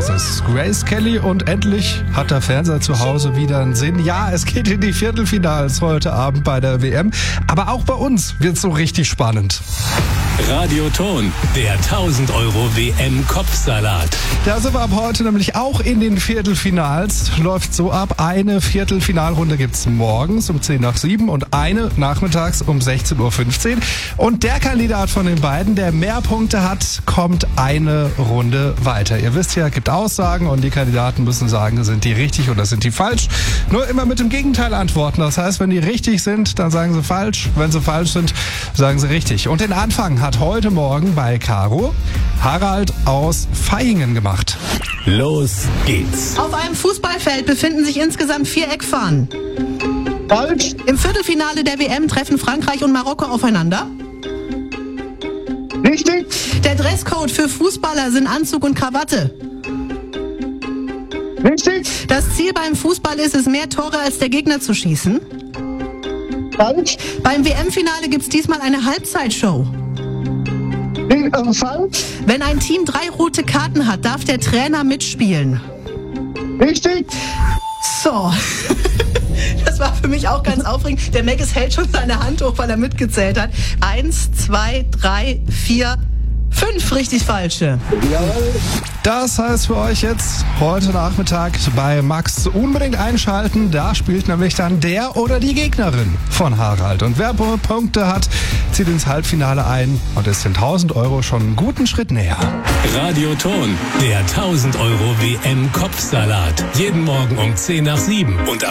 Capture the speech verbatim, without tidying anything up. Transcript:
ist es. Grace Kelly und endlich hat der Fernseher zu Hause wieder einen Sinn. Ja, es geht in die Viertelfinals heute Abend bei der W M. Aber auch bei uns wird es so richtig spannend. Radioton, der tausend Euro W M-Kopfsalat. Da sind wir ab heute nämlich auch in den Viertelfinals. Läuft so ab, eine Viertelfinalrunde gibt's morgens um zehn nach sieben und eine nachmittags um sechzehn Uhr fünfzehn. Und der Kandidat von den beiden, der mehr Punkte hat, kommt eine Runde weiter. Ihr wisst ja, es gibt Aussagen und die Kandidaten müssen sagen, sind die richtig oder sind die falsch. Nur immer mit dem Gegenteil antworten. Das heißt, wenn die richtig sind, dann sagen sie falsch. Wenn sie falsch sind, sagen sie richtig. Und den Anfang hat heute Morgen bei Caro Harald aus Vaihingen gemacht. Los geht's. Auf einem Fußballfeld befinden sich insgesamt vier Eckfahnen. Falsch. Im Viertelfinale der W M treffen Frankreich und Marokko aufeinander. Richtig. Der Dresscode für Fußballer sind Anzug und Krawatte. Richtig. Das Ziel beim Fußball ist es, mehr Tore als der Gegner zu schießen. Falsch. Beim W M-Finale gibt's diesmal eine Halbzeitshow. Nee, äh, falsch. Wenn ein Team drei rote Karten hat, darf der Trainer mitspielen. Richtig. So. Das war für mich auch ganz aufregend. Der Meggis hält schon seine Hand hoch, weil er mitgezählt hat. Eins, zwei, drei, vier, fünf richtig falsche. Jawohl. Das heißt für euch jetzt heute Nachmittag bei Max unbedingt einschalten. Da spielt nämlich dann der oder die Gegnerin von Harald. Und wer Punkte hat, zieht ins Halbfinale ein und ist den tausend Euro schon einen guten Schritt näher. Radioton, der tausend Euro W M-Kopfsalat. Jeden Morgen um zehn nach sieben und am